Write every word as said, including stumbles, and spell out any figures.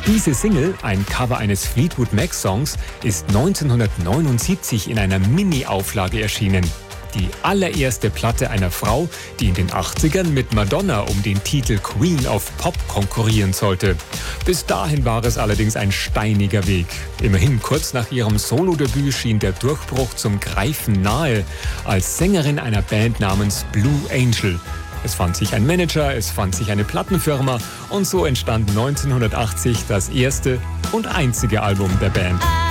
Diese Single, ein Cover eines Fleetwood Mac-Songs, ist neunzehnhundertneunundsiebzig in einer Mini-Auflage erschienen. Die allererste Platte einer Frau, die in den achtzigern mit Madonna um den Titel Queen of Pop konkurrieren sollte. Bis dahin war es allerdings ein steiniger Weg. Immerhin kurz nach ihrem Solodebüt schien der Durchbruch zum Greifen nahe, als Sängerin einer Band namens Blue Angel. Es fand sich ein Manager, es fand sich eine Plattenfirma und so entstand neunzehnhundertachtzig das erste und einzige Album der Band.